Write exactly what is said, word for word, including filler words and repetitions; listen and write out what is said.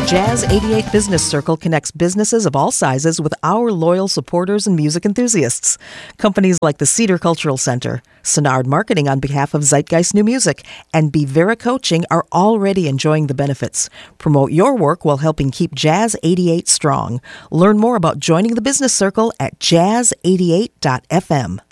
Jazz eighty-eight Business Circle connects businesses of all sizes with our loyal supporters and music enthusiasts. Companies like the Cedar Cultural Center, Sonard Marketing on behalf of Zeitgeist New Music, and Bevera Coaching are already enjoying the benefits. Promote your work while helping keep Jazz eighty-eight strong. Learn more about joining the Business Circle at jazz eighty-eight dot f m.